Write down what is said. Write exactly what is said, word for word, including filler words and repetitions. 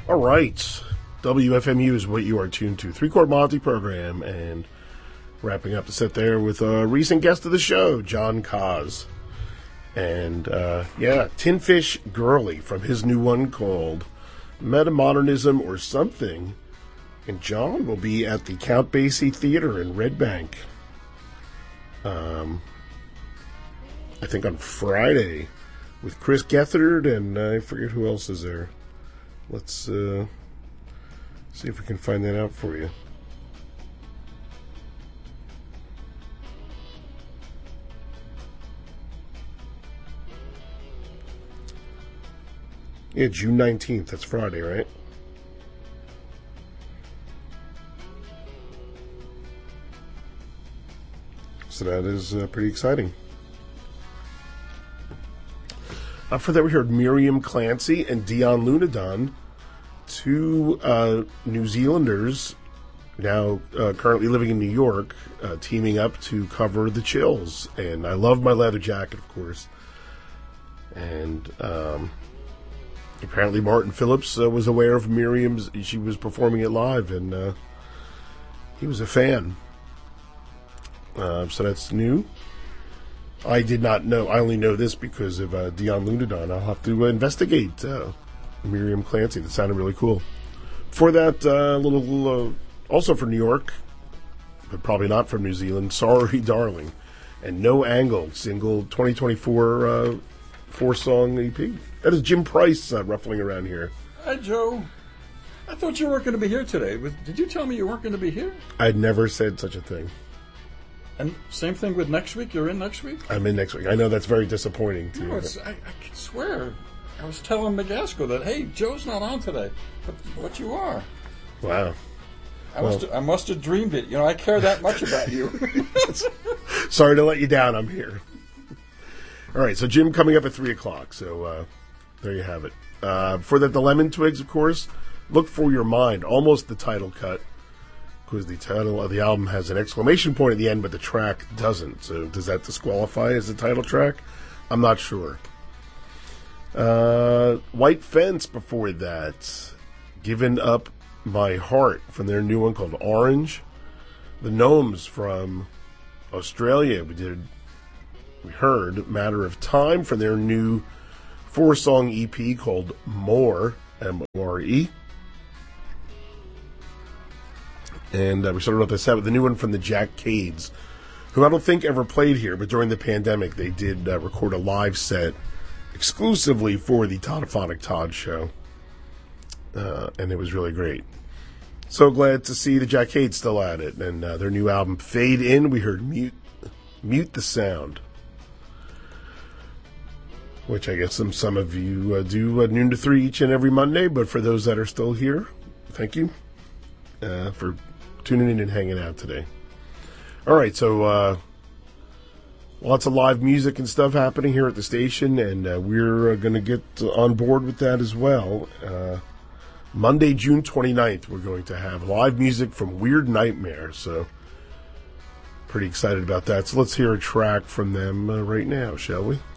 All right. W F M U is what you are tuned to. Three-Chord Monty program, and wrapping up the set there with a recent guest of the show, John Coz. And, uh, yeah, Tin Fish Gurley from his new one called Metamodernism or Something. And John will be at the Count Basie Theater in Red Bank. Um, I think on Friday with Chris Gethard, and I forget who else is there. Let's uh, see if we can find that out for you. Yeah, June nineteenth. That's Friday, right? So that is uh, pretty exciting. Uh, for that, we heard Miriam Clancy and Dion Lunadon, two uh, New Zealanders now uh, currently living in New York, uh, teaming up to cover The Chills. And I love My Leather Jacket, of course. And um, apparently Martin Phillips uh, was aware of Miriam's, she was performing it live, and uh, he was a fan. Uh, so that's new. I did not know. I only know this because of uh, Dion Lunadon. I'll have to uh, investigate uh, Miriam Clancy. That sounded really cool. For that, uh, little, uh, also from New York, but probably not from New Zealand, Sorry Darling, and No Angle, single twenty twenty-four uh, four-song E P. That is Jim Price uh, ruffling around here. Hi, Joe. I thought you weren't going to be here today. Did you tell me you weren't going to be here? I'd never said such a thing. And same thing with next week? You're in next week? I'm in next week. I know that's very disappointing to no, you. It's, I, I can swear. I was telling McGaskill that, hey, Joe's not on today. But, but you are. Wow. I, well, must have, I must have dreamed it. You know, I care that much about you. Sorry to let you down. I'm here. All right, so Jim coming up at three o'clock. So uh, there you have it. Uh, for the, the Lemon Twigs, of course, Look For Your Mind. Almost the title cut. Because the title of the album has an exclamation point at the end, but the track doesn't. So does that disqualify as the title track? I'm not sure. Uh, White Fence before that. Given Up My Heart from their new one called Orange. The Gnomes from Australia. We did, we heard Matter of Time from their new four-song E P called More, M O R E. And uh, we started off the set with the new one from the Jack Cades, who I don't think ever played here, but during the pandemic they did uh, record a live set exclusively for the Toddophonic Todd show. Uh, and it was really great. So glad to see the Jack Cades still at it. And uh, their new album, Fade In, we heard Mute, Mute the Sound. Which I guess some, some of you uh, do uh, noon to three each and every Monday, but for those that are still here, thank you uh, for tuning in and hanging out today. All right, so uh, lots of live music and stuff happening here at the station, and uh, we're uh, going to get on board with that as well. Uh, Monday, June twenty-ninth, we're going to have live music from Weird Nightmare, so pretty excited about that. So let's hear a track from them uh, right now, shall we?